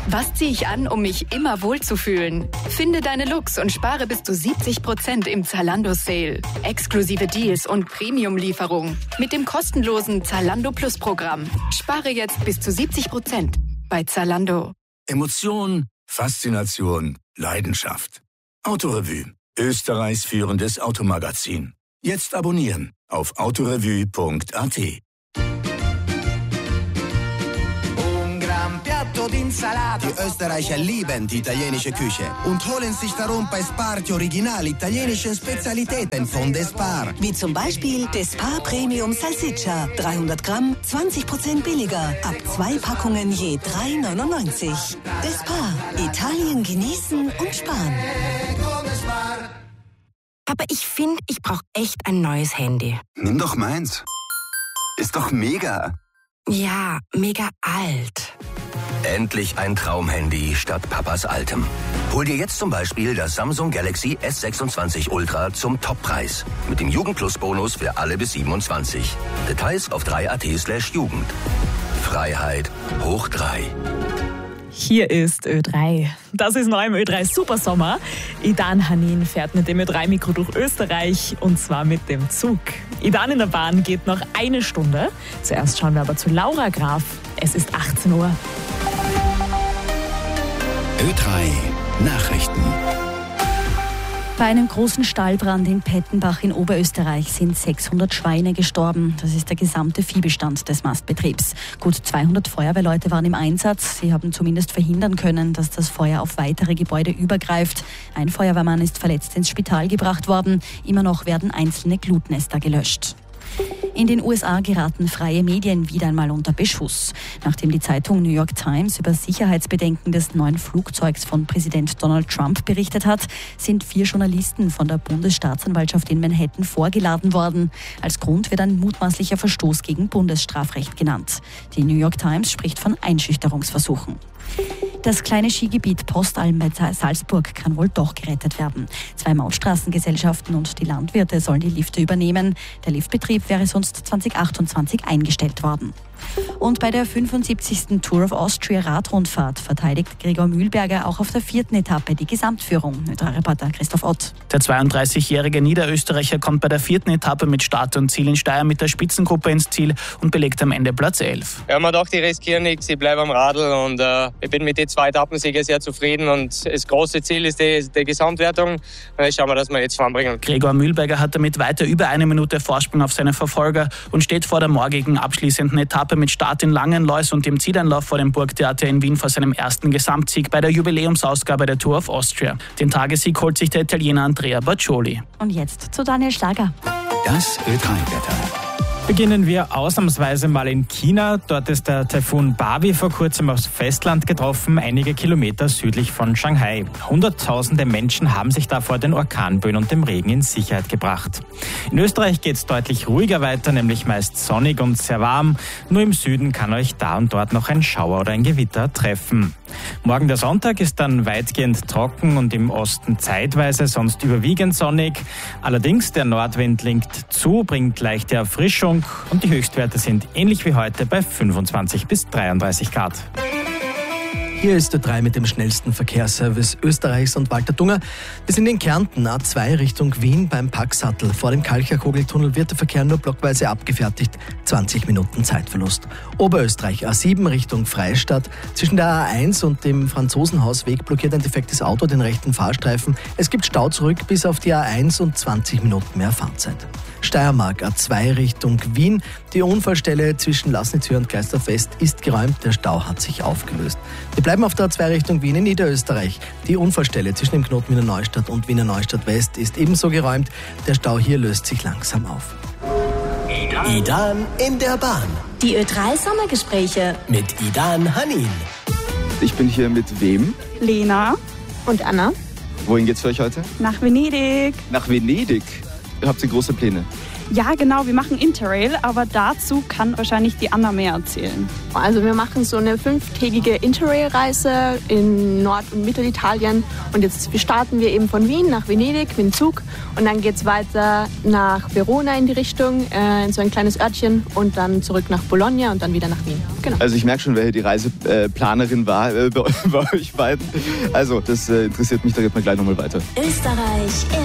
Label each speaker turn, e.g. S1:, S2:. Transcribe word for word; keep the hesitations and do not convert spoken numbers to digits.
S1: Was ziehe ich an, um mich immer wohlzufühlen? Finde deine Looks und spare bis zu siebzig Prozent im Zalando Sale. Exklusive Deals und Premium-Lieferung. Mit dem kostenlosen Zalando Plus Programm. Spare jetzt bis zu siebzig Prozent bei Zalando.
S2: Emotion, Faszination, Leidenschaft. Autorevue, Österreichs führendes Automagazin. Jetzt abonnieren auf autorevue punkt a t.
S3: Die Österreicher lieben die italienische Küche und holen sich darum bei Spar die original italienischen Spezialitäten von Despar.
S4: Wie zum Beispiel Despar Premium Salsiccia. dreihundert Gramm, zwanzig Prozent billiger. Ab zwei Packungen je drei neunundneunzig. Despar. Italien genießen und sparen.
S5: Aber ich finde, ich brauche echt ein neues Handy.
S6: Nimm doch meins. Ist doch mega.
S5: Ja, mega alt.
S7: Endlich ein Traumhandy statt Papas altem. Hol dir jetzt zum Beispiel das Samsung Galaxy S sechsundzwanzig Ultra zum Toppreis. Mit dem Jugend-Plus-Bonus für alle bis siebenundzwanzig. Details auf drei punkt at slash Jugend. Freiheit hoch drei.
S8: Hier ist Ö drei. Das ist neu im Ö drei Supersommer. Idan Hanin fährt mit dem Ö drei Mikro durch Österreich und zwar mit dem Zug. Idan in der Bahn geht noch eine Stunde. Zuerst schauen wir aber zu Laura Graf. Es ist achtzehn Uhr.
S9: Ö drei Nachrichten.
S10: Bei einem großen Stallbrand in Pettenbach in Oberösterreich sind sechshundert Schweine gestorben. Das ist der gesamte Viehbestand des Mastbetriebs. Gut zweihundert Feuerwehrleute waren im Einsatz. Sie haben zumindest verhindern können, dass das Feuer auf weitere Gebäude übergreift. Ein Feuerwehrmann ist verletzt ins Spital gebracht worden. Immer noch werden einzelne Glutnester gelöscht. In den U S A geraten freie Medien wieder einmal unter Beschuss. Nachdem die Zeitung New York Times über Sicherheitsbedenken des neuen Flugzeugs von Präsident Donald Trump berichtet hat, sind vier Journalisten von der Bundesstaatsanwaltschaft in Manhattan vorgeladen worden. Als Grund wird ein mutmaßlicher Verstoß gegen Bundesstrafrecht genannt. Die New York Times spricht von Einschüchterungsversuchen. Das kleine Skigebiet Postalm bei Salzburg kann wohl doch gerettet werden. Zwei Mautstraßengesellschaften und die Landwirte sollen die Lifte übernehmen. Der Liftbetrieb wäre sonst zwanzig achtundzwanzig eingestellt worden. Und bei der fünfundsiebzigsten Tour of Austria Radrundfahrt verteidigt Gregor Mühlberger auch auf der vierten Etappe die Gesamtführung. Reporter Christoph Ott.
S11: Der zweiunddreißigjährige Niederösterreicher kommt bei der vierten Etappe mit Start und Ziel in Steyr mit der Spitzengruppe ins Ziel und belegt am Ende Platz elf.
S12: Ja, man dachte, ich riskiere nichts, ich bleibe am Radl und äh, ich bin mit den zwei Etappensiegen sehr zufrieden und das große Ziel ist die, die Gesamtwertung. Und jetzt schauen wir, dass wir jetzt voranbringen.
S11: Gregor Mühlberger hat damit weiter über eine Minute Vorsprung auf seine Verfolger und steht vor der morgigen abschließenden Etappe mit Start in Langenlois und dem Zieleinlauf vor dem Burgtheater in Wien vor seinem ersten Gesamtsieg bei der Jubiläumsausgabe der Tour of Austria. Den Tagessieg holt sich der Italiener Andrea Baccioli.
S10: Und jetzt zu Daniel Schlager.
S9: Das Ö drei Wetter.
S13: Beginnen wir ausnahmsweise mal in China. Dort ist der Taifun Bavi vor kurzem aufs Festland getroffen, einige Kilometer südlich von Shanghai. Hunderttausende Menschen haben sich da vor den Orkanböen und dem Regen in Sicherheit gebracht. In Österreich geht es deutlich ruhiger weiter, nämlich meist sonnig und sehr warm. Nur im Süden kann euch da und dort noch ein Schauer oder ein Gewitter treffen. Morgen der Sonntag ist dann weitgehend trocken und im Osten zeitweise, sonst überwiegend sonnig. Allerdings der Nordwind linkt zu, bringt leichte Erfrischung und die Höchstwerte sind ähnlich wie heute bei fünfundzwanzig bis dreiunddreißig Grad.
S14: Hier ist Ö drei mit dem schnellsten Verkehrsservice Österreichs und Walter Dunger. Wir sind in Kärnten, A zwei Richtung Wien beim Packsattel. Vor dem Kalcher-Kogeltunnel wird der Verkehr nur blockweise abgefertigt. zwanzig Minuten Zeitverlust. Oberösterreich, A sieben Richtung Freistadt. Zwischen der A eins und dem Franzosenhausweg blockiert ein defektes Auto den rechten Fahrstreifen. Es gibt Stau zurück bis auf die A eins und zwanzig Minuten mehr Fahrzeit. Steiermark, A zwei Richtung Wien. Die Unfallstelle zwischen Lassnitzhöhe und Geisterfest ist geräumt. Der Stau hat sich aufgelöst. Wir bleiben auf der A zwei Richtung Wien in Niederösterreich. Die Unfallstelle zwischen dem Knoten Wiener Neustadt und Wiener Neustadt West ist ebenso geräumt. Der Stau hier löst sich langsam auf.
S3: Idan in der Bahn.
S4: Die Ö drei Sommergespräche
S3: mit Idan Hanin.
S15: Ich bin hier mit wem?
S16: Lena. Und Anna.
S15: Wohin geht's für euch heute?
S16: Nach Venedig.
S15: Nach Venedig? Habt ihr große Pläne?
S17: Ja, genau, wir machen Interrail, aber dazu kann wahrscheinlich die Anna mehr erzählen.
S16: Also wir machen so eine fünftägige Interrail-Reise in Nord- und Mittelitalien. Und jetzt starten wir eben von Wien nach Venedig mit dem Zug. Und dann geht es weiter nach Verona in die Richtung, äh, in so ein kleines Örtchen. Und dann zurück nach Bologna und dann wieder nach Wien. Genau.
S15: Also ich merke schon, wer hier die Reiseplanerin war äh, bei, bei euch beiden. Also das äh, interessiert mich, da geht man gleich nochmal weiter.
S4: Österreich